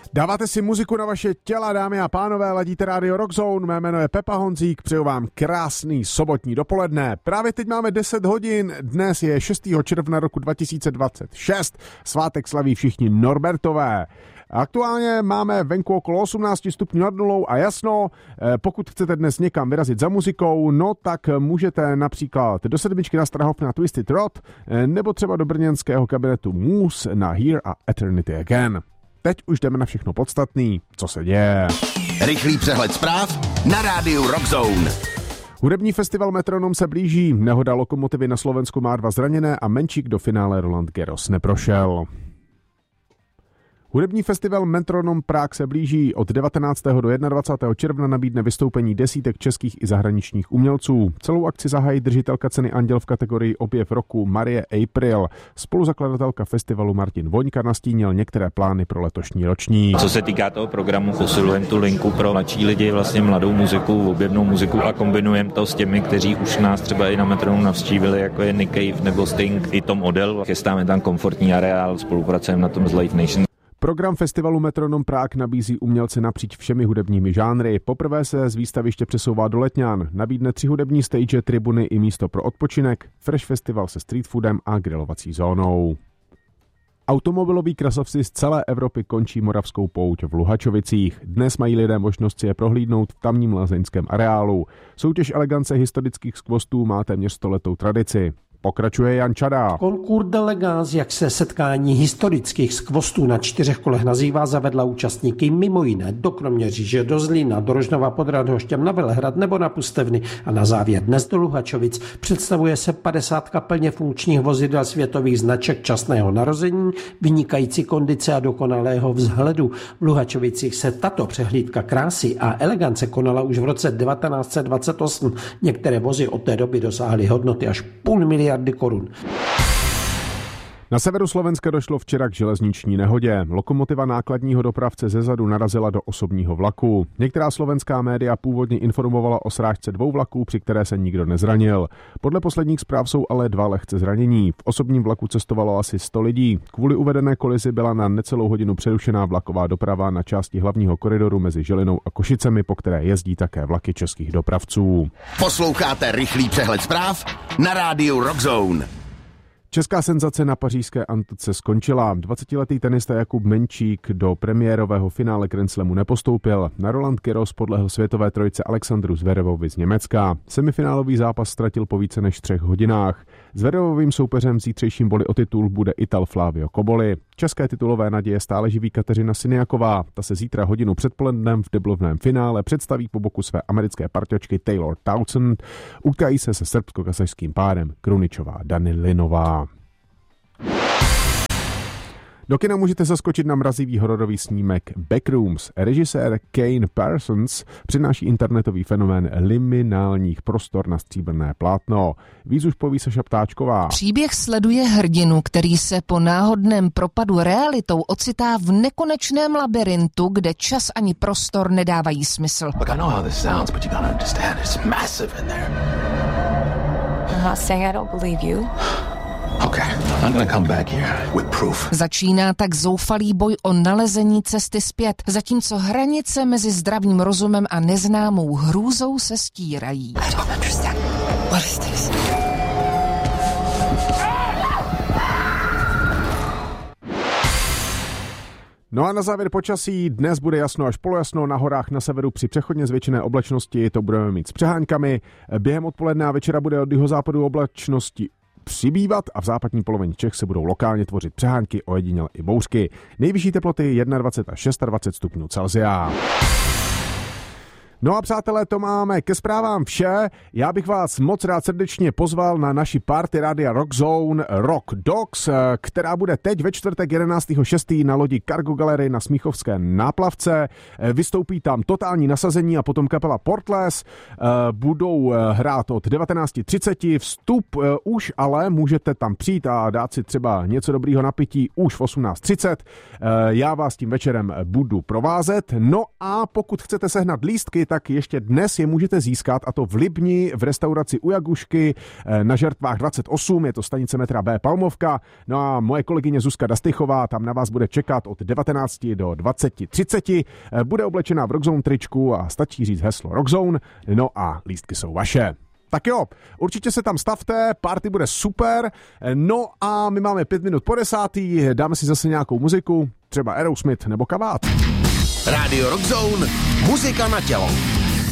Dáváte si muziku na vaše těla, dámy a pánové, ladíte rádio Rockzone, mé jméno je Pepa Honzík, přeju vám krásný sobotní dopoledne. Právě teď máme 10 hodin, dnes je 6. června roku 2026, svátek slaví všichni Norbertové. Aktuálně máme venku okolo 18 stupňů nad nulou a jasno, pokud chcete dnes někam vyrazit za muzikou, no tak můžete například do sedmičky na Strahov na Twisted Rot, nebo třeba do brněnského kabinetu Moose na Here a Eternity Again. Teď už jdeme na všechno podstatný, co se děje. Rychlý přehled zpráv na rádiu Rockzone. Hudební festival Metronom se blíží, nehoda Lokomotivy na Slovensku má 2 zraněné a Menčík do finále Roland Garros neprošel. Hudební festival Metronom Prague se blíží, od 19. do 21. června nabídne vystoupení desítek českých i zahraničních umělců. Celou akci zahájí držitelka ceny Anděl v kategorii Objev roku Marie April. Spoluzakladatelka festivalu Martin Voňka nastínil některé plány pro letošní ročník. Co se týká toho programu, posilujeme tu linku pro mladší lidi, vlastně mladou muziku, objevnou muziku a kombinujeme to s těmi, kteří už nás třeba i na Metronom navštívili, jako je Nick Cave nebo Sting, i Tom Odell. Chystáme tam komfortní areál, spolupracujeme na tom s Live Nation. Program festivalu Metronom Prague nabízí umělce napříč všemi hudebními žánry. Poprvé se z výstaviště přesouvá do Letňan. Nabídne 3 hudební stage, tribuny i místo pro odpočinek, fresh festival se street foodem a grilovací zónou. Automobiloví krasavci z celé Evropy končí moravskou pouť v Luhačovicích. Dnes mají lidé možnost si je prohlídnout v tamním lázeňském areálu. Soutěž elegance historických skvostů má téměř 100letou tradici. Pokračuje Jan Čada. Concours d'Elegance, jak se setkání historických skvostů na 4 kolech nazývá, zavedla účastníky mimo jiné do Kroměříže, do Zlína, do Rožnova pod Radhoštěm, na Velehrad nebo na Pustevny a na závěr dnes do Luhačovic. Představuje se 50 plně funkčních vozidel světových značek časného narození, vynikající kondice a dokonalého vzhledu. V Luhačovicích se tato přehlídka krásy a elegance konala už v roce 1928. Některé vozy od té doby dosáhly hodnoty až 500 miliard korun. Na severu Slovenska došlo včera k železniční nehodě. Lokomotiva nákladního dopravce zezadu narazila do osobního vlaku. Některá slovenská média původně informovala o srážce 2 vlaků, při které se nikdo nezranil. Podle posledních zpráv jsou ale 2 lehce zranění. V osobním vlaku cestovalo asi 100 lidí. Kvůli uvedené kolizi byla na necelou hodinu přerušená vlaková doprava na části hlavního koridoru mezi Žilinou a Košicemi, po které jezdí také vlaky českých dopravců. Posloucháte rychlý přehled zpráv na rádiu Rockzone. Česká senzace na pařížské Antuce skončila. 20letý tenista Jakub Menčík do premiérového finále Grand Slamu nepostoupil. Na Roland Garros podlehl světové trojice Alexandru Zverevovi z Německa. Semifinálový zápas ztratil po více než 3 hodinách. Zverevovým soupeřem v zítřejším boji o titul bude Ital Flavio Cobolli. České titulové naděje stále živí Kateřina Siniaková. Ta se zítra hodinu předpolednem v deblovném finále představí po boku své americké parťačky Taylor Townsend. Utkají se srbsko-kazašským párem Kruničová Danilinová. Do kina můžete zaskočit na mrazivý hororový snímek Backrooms. Režisér Kane Parsons přináší internetový fenomén liminálních prostor na stříbrné plátno. Víc už poví Saša Ptáčková. Příběh sleduje hrdinu, který se po náhodném propadu realitou ocitá v nekonečném labirintu, kde čas ani prostor nedávají smysl. Look, I know how this sounds, but you gotta understand, it's massive in there. I'm not saying I don't believe you. Okay, I'm gonna come back here with proof. Začíná tak zoufalý boj o nalezení cesty zpět, zatímco hranice mezi zdravým rozumem a neznámou hrůzou se stírají. I don't understand. What is this? No a na závěr počasí. Dnes bude jasno až polojasno, na horách na severu při přechodně zvětšené oblačnosti to budeme mít s přeháňkami. Během odpoledne a večera bude od jihozápadu oblačnosti přibývat a v západní polovině Čech se budou lokálně tvořit přehánky, ojediněle i bouřky. Nejvyšší teploty 21 až 26 stupňů Celsia. No a přátelé, to máme ke zprávám vše. Já bych vás moc rád srdečně pozval na naši party Radia Rockzone Rock Dogs, která bude teď ve čtvrtek 11.6. na lodi Cargo Gallery na Smíchovské náplavce. Vystoupí tam Totální nasazení a potom kapela Portless. Budou hrát od 19.30. Vstup už ale můžete tam přijít a dát si třeba něco dobrýho na pití už v 18.30. Já vás tím večerem budu provázet. No a pokud chcete sehnat lístky, tak ještě dnes je můžete získat, a to v Libni v restauraci U Jagušky na Žertvách 28, je to stanice metra B Palmovka. No a moje kolegyně Zuzka Dastychová tam na vás bude čekat od 19 do 20:30. Bude oblečená v Rockzone tričku a stačí říct heslo Rockzone, no a lístky jsou vaše. Tak jo, určitě se tam stavte, party bude super, no a my máme 5 minut po 10, dáme si zase nějakou muziku, třeba Aerosmith nebo Kavát. Rádio Rockzone, muzika na tělo.